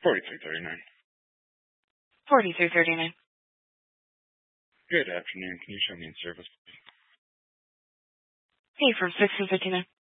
4339. 4339. Good afternoon. Can you show me in service? Hey, from 1659.